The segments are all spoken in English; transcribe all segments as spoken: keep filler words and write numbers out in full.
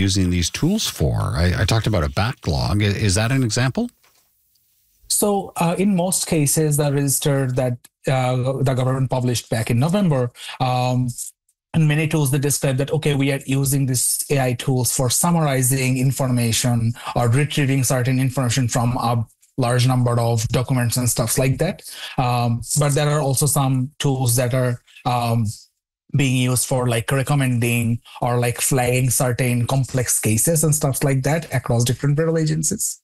using these tools for? I, I talked about a backlog. Is that an example? So uh, in most cases, the register that uh, the government published back in November, um, and many tools that describe that, okay, we are using these A I tools for summarizing information or retrieving certain information from a large number of documents and stuff like that. Um, but there are also some tools that are um, being used for like recommending or like flagging certain complex cases and stuff like that across different federal agencies.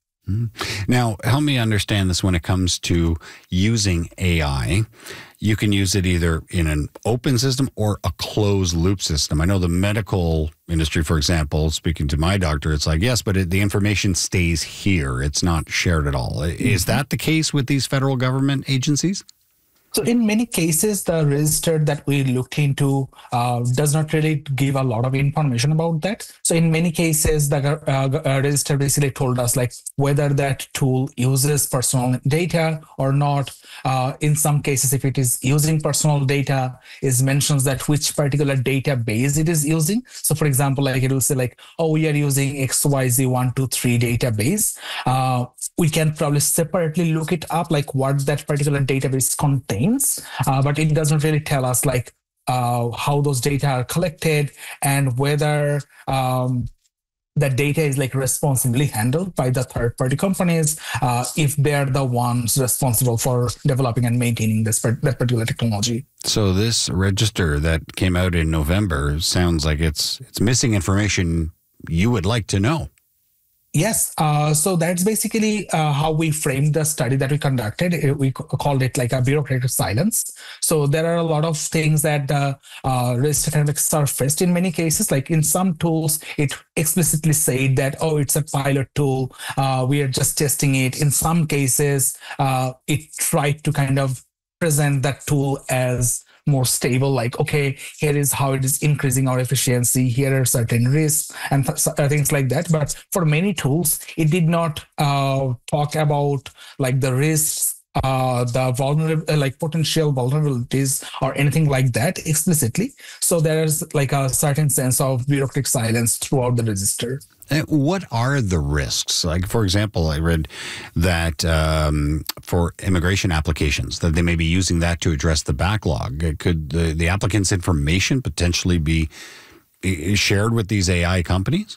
Now, help me understand this when it comes to using A I. You can use it either in an open system or a closed loop system. I know the medical industry, for example, speaking to my doctor, it's like, yes, but it, the information stays here. It's not shared at all. Mm-hmm. Is that the case with these federal government agencies? So in many cases, the register that we looked into uh, does not really give a lot of information about that. So in many cases, the uh, register basically told us like whether that tool uses personal data or not. Uh, in some cases, if it is using personal data, it mentions that which particular database it is using. So for example, like it will say like, oh, we are using X Y Z one two three database. Uh, we can probably separately look it up, like what that particular database contains. Uh, but it doesn't really tell us like uh, how those data are collected and whether um, that data is like responsibly handled by the third party companies uh, if they're the ones responsible for developing and maintaining this that particular technology. So this register that came out in November sounds like it's it's missing information you would like to know. Yes. Uh, so that's basically uh, how we framed the study that we conducted. We called it like a bureaucratic silence. So there are a lot of things that the uh, register kind of surfaced in many cases. Like in some tools, it explicitly said that, oh, it's a pilot tool. Uh, we are just testing it. In some cases, uh, it tried to kind of present that tool as more stable, like, okay, here is how it is increasing our efficiency, here are certain risks and th- things like that. But for many tools, it did not uh, talk about like the risks, uh, the vulnerable, like potential vulnerabilities or anything like that explicitly. So there's like a certain sense of bureaucratic silence throughout the register. What are the risks? Like, for example, I read that um, for immigration applications, that they may be using that to address the backlog. Could the, the applicant's information potentially be shared with these A I companies?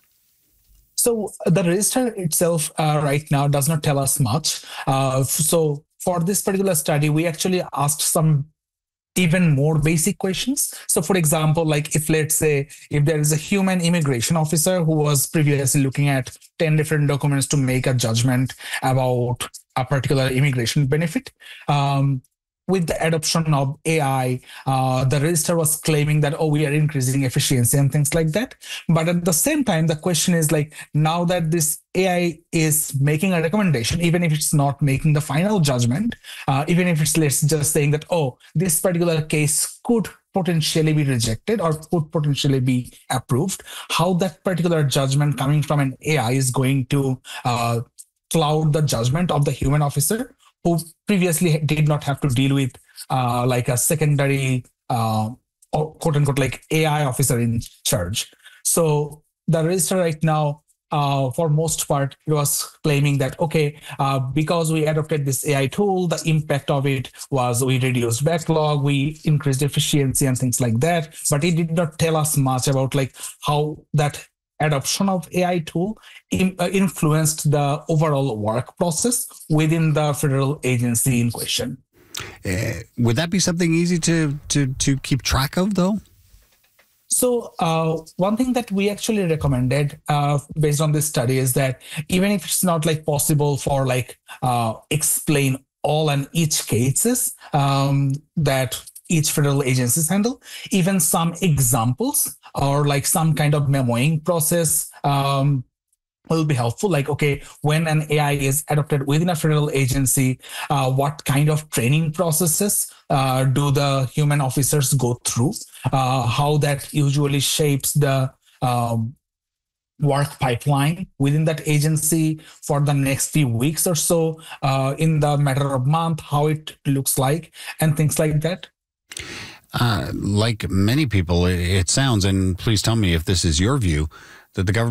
So the register itself uh, right now does not tell us much. Uh, so for this particular study, we actually asked some even more basic questions. So for example, like if let's say if there is a human immigration officer who was previously looking at ten different documents to make a judgment about a particular immigration benefit, um, with the adoption of A I, uh, the register was claiming that, oh, we are increasing efficiency and things like that. But at the same time, the question is like, now that this A I is making a recommendation, even if it's not making the final judgment, uh, even if it's let's just saying that, oh, this particular case could potentially be rejected or could potentially be approved, how that particular judgment coming from an A I is going to uh, cloud the judgment of the human officer who previously did not have to deal with uh, like a secondary uh, or quote unquote like A I officer in charge. So the register right now, uh, for most part, it was claiming that, okay, uh, because we adopted this A I tool, the impact of it was we reduced backlog, we increased efficiency and things like that. But it did not tell us much about like how that adoption of A I tool in, uh, influenced the overall work process within the federal agency in question. Uh, would that be something easy to to to keep track of, though? So uh, one thing that we actually recommended uh, based on this study is that even if it's not like possible for like uh, explain all and each cases um, that each federal agencies handle, even some examples or like some kind of memoing process um, will be helpful. Like, okay, when an A I is adopted within a federal agency, uh, what kind of training processes uh, do the human officers go through? Uh, how that usually shapes the um, work pipeline within that agency for the next few weeks or so, uh, in the matter of month, how it looks like, and things like that. Uh, like many people, it, it sounds, and please tell me if this is your view, that the government